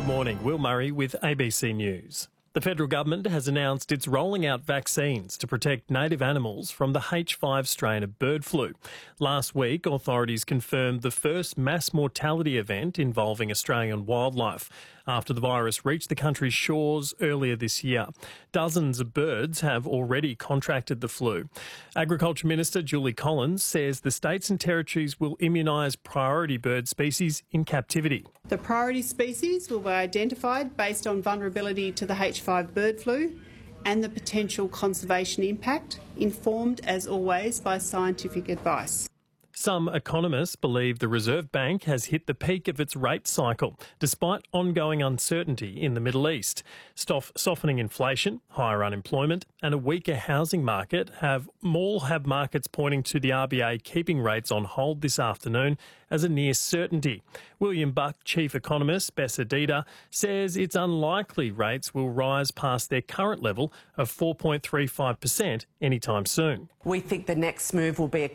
Good morning. Will Murray with ABC News. The federal government has announced it's rolling out vaccines to protect native animals from the H5 strain of bird flu. Last week, authorities confirmed the first mass mortality event involving Australian wildlife after the virus reached the country's shores earlier this year. Dozens of birds have already contracted the flu. Agriculture Minister Julie Collins says the states and territories will immunise priority bird species in captivity. The priority species will be identified based on vulnerability to the H5 bird flu and the potential conservation impact, informed as always by scientific advice. Some economists believe the Reserve Bank has hit the peak of its rate cycle, despite ongoing uncertainty in the Middle East. Softening inflation, higher unemployment and a weaker housing market have markets pointing to the RBA keeping rates on hold this afternoon as a near certainty. William Buck, chief economist, Bessa Dida, says it's unlikely rates will rise past their current level of 4.35% anytime soon. We think the next move will be a